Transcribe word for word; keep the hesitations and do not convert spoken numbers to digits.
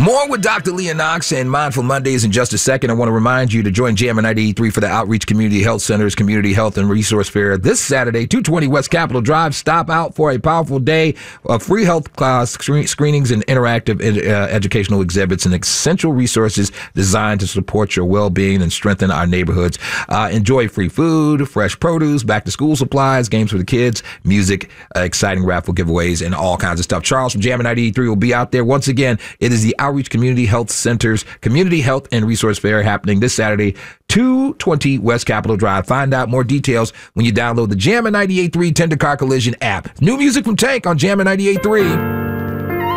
More with Doctor Leah Knox and Mindful Mondays in just a second. I want to remind you to join Jammin' ninety-eight point three for the Outreach Community Health Center's Community Health and Resource Fair this Saturday, two twenty West Capitol Drive. Stop out for a powerful day of free health class screen- screenings and interactive ed- uh, educational exhibits and essential resources designed to support your well-being and strengthen our neighborhoods. Uh, enjoy free food, fresh produce, back-to-school supplies, games for the kids, music, uh, exciting raffle giveaways, and all kinds of stuff. Charles from Jammin' ninety-eight point three will be out there. Once again, it is the Outreach Community Health Center's Community Health and Resource Fair happening this Saturday, two twenty West Capitol Drive. Find out more details when you download the Jammin' ninety-eight point three Tender Car Collision app. New music from Tank on Jammin' ninety-eight point three.